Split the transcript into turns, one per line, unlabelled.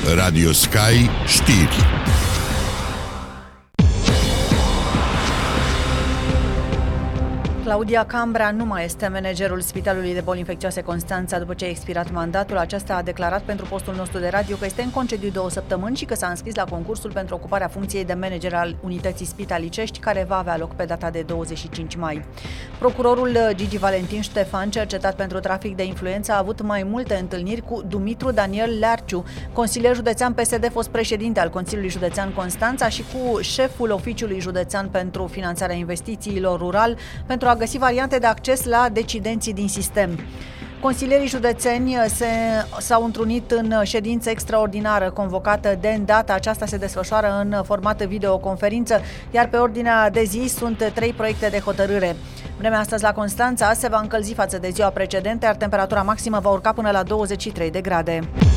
Radio Sky Știri.
Claudia Cambra nu mai este managerul Spitalului de Boli Infecțioase Constanța după ce a expirat mandatul. Aceasta a declarat pentru postul nostru de radio că este în concediu 2 săptămâni și că s-a înscris la concursul pentru ocuparea funcției de manager al unității spitalicești, care va avea loc pe data de 25 mai. Procurorul Gigi Valentin Ștefan, cercetat pentru trafic de influență, a avut mai multe întâlniri cu Dumitru Daniel Learciu, consilier județean PSD, fost președinte al Consiliului Județean Constanța, și cu șeful Oficiului Județean pentru Finanțarea Investițiilor Rural, pentru a găsi variante de acces la decidenții din sistem. Consilierii județeni s-au întrunit în ședință extraordinară convocată de îndată. Aceasta se desfășoară în format videoconferință, iar pe ordinea de zi sunt 3 proiecte de hotărâre. Vremea astăzi la Constanța se va încălzi față de ziua precedentă, iar temperatura maximă va urca până la 23 de grade.